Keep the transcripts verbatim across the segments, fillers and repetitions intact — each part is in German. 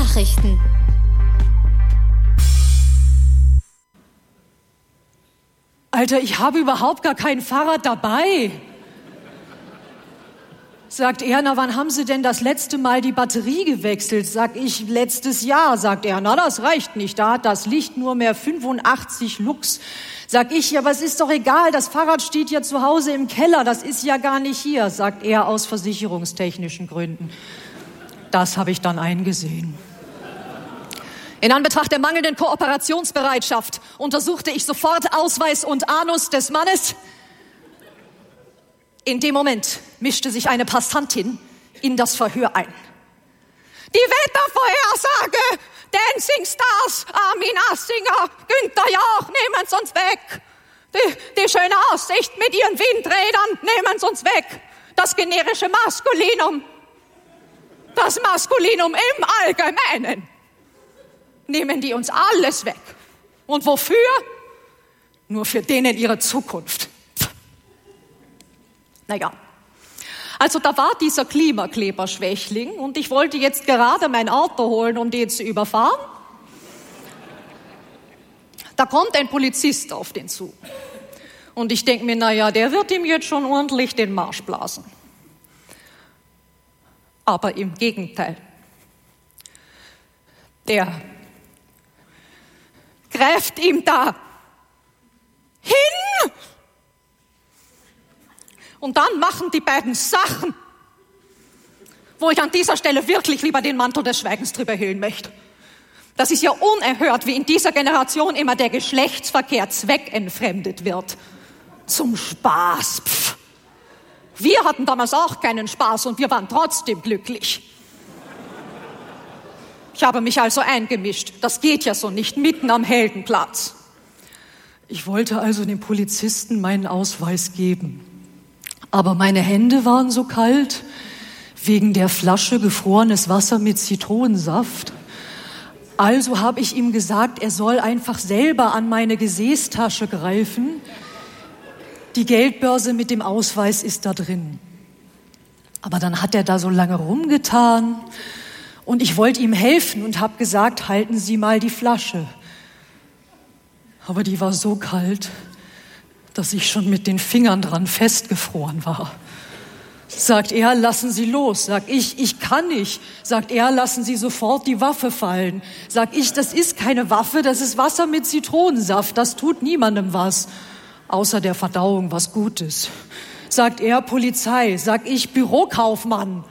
Nachrichten. Alter, ich habe überhaupt gar kein Fahrrad dabei. Sagt er, na, wann haben Sie denn das letzte Mal die Batterie gewechselt? Sag ich, letztes Jahr. Sagt er, na, das reicht nicht, da hat das Licht nur mehr fünfundachtzig Lux. Sag ich, ja, aber es ist doch egal, das Fahrrad steht ja zu Hause im Keller, das ist ja gar nicht hier, sagt er aus versicherungstechnischen Gründen. Das habe ich dann eingesehen. In Anbetracht der mangelnden Kooperationsbereitschaft untersuchte ich sofort Ausweis und Anus des Mannes. In dem Moment mischte sich eine Passantin in das Verhör ein. Die Wettervorhersage, Dancing Stars, Armin Assinger, Günther Jauch, nehmen's uns weg. Die, die schöne Aussicht mit ihren Windrädern, nehmen's uns weg. Das generische Maskulinum, das Maskulinum im Allgemeinen, nehmen die uns alles weg. Und wofür? Nur für denen ihre Zukunft. Naja, also da war dieser Klimakleber-Schwächling und ich wollte jetzt gerade mein Auto holen, um den zu überfahren. Da kommt ein Polizist auf den zu. Und ich denke mir, naja, der wird ihm jetzt schon ordentlich den Marsch blasen. Aber im Gegenteil. Der greift ihm da hin. Und dann machen die beiden Sachen, wo ich an dieser Stelle wirklich lieber den Mantel des Schweigens drüber hüllen möchte. Das ist ja unerhört, wie in dieser Generation immer der Geschlechtsverkehr zweckentfremdet wird. Zum Spaß. Pff. Wir hatten damals auch keinen Spaß und wir waren trotzdem glücklich. Ich habe mich also eingemischt. Das geht ja so nicht, mitten am Heldenplatz. Ich wollte also dem Polizisten meinen Ausweis geben. Aber meine Hände waren so kalt, wegen der Flasche gefrorenes Wasser mit Zitronensaft. Also habe ich ihm gesagt, er soll einfach selber an meine Gesäßtasche greifen. Die Geldbörse mit dem Ausweis ist da drin. Aber dann hat er da so lange rumgetan und ich wollte ihm helfen und habe gesagt, halten Sie mal die Flasche. Aber die war so kalt, dass ich schon mit den Fingern dran festgefroren war. Sagt er, lassen Sie los. Sag ich, ich kann nicht. Sagt er, lassen Sie sofort die Waffe fallen. Sag ich, das ist keine Waffe, das ist Wasser mit Zitronensaft. Das tut niemandem was, außer der Verdauung was Gutes. Sagt er, Polizei. Sag ich, Bürokaufmann.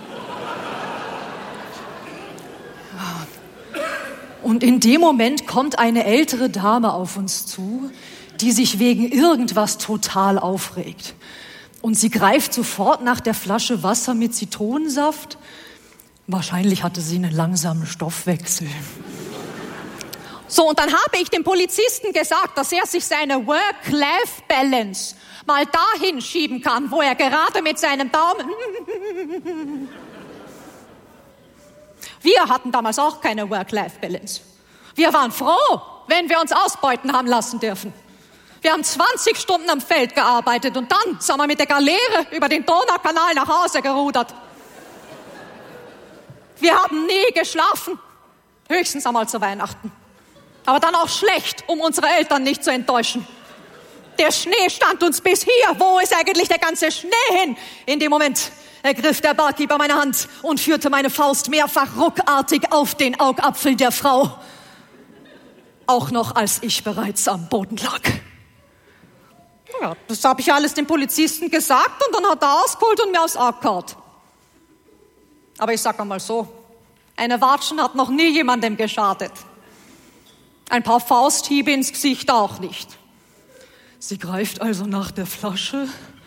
Und in dem Moment kommt eine ältere Dame auf uns zu, die sich wegen irgendwas total aufregt. Und sie greift sofort nach der Flasche Wasser mit Zitronensaft. Wahrscheinlich hatte sie einen langsamen Stoffwechsel. So, und dann habe ich dem Polizisten gesagt, dass er sich seine Work-Life-Balance mal dahin schieben kann, wo er gerade mit seinem Daumen... Wir hatten damals auch keine Work-Life-Balance. Wir waren froh, wenn wir uns ausbeuten haben lassen dürfen. Wir haben zwanzig Stunden am Feld gearbeitet und dann sind wir mit der Galeere über den Donaukanal nach Hause gerudert. Wir haben nie geschlafen, höchstens einmal zu Weihnachten. Aber dann auch schlecht, um unsere Eltern nicht zu enttäuschen. Der Schnee stand uns bis hier. Wo ist eigentlich der ganze Schnee hin? In dem Moment ergriff der Barkeeper meine Hand und führte meine Faust mehrfach ruckartig auf den Augapfel der Frau. Auch noch, als ich bereits am Boden lag. Ja, das habe ich alles dem Polizisten gesagt und dann hat er ausgeholt und mir aufs Auge gehauen. Aber ich sag einmal so, eine Watschen hat noch nie jemandem geschadet. Ein paar Fausthiebe ins Gesicht auch nicht. Sie greift also nach der Flasche,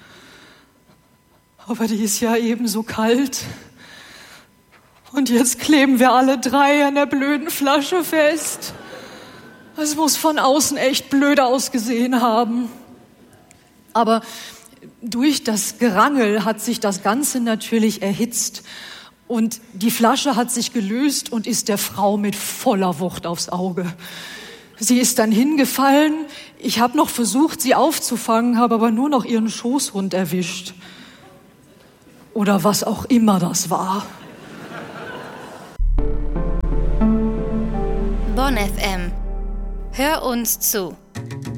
aber die ist ja eben so kalt. Und jetzt kleben wir alle drei an der blöden Flasche fest. Es muss von außen echt blöd ausgesehen haben. Aber durch das Gerangel hat sich das Ganze natürlich erhitzt. Und die Flasche hat sich gelöst und ist der Frau mit voller Wucht aufs Auge. Sie ist dann hingefallen. Ich habe noch versucht, sie aufzufangen, habe aber nur noch ihren Schoßhund erwischt. Oder was auch immer das war. Bonn F M. Hör uns zu.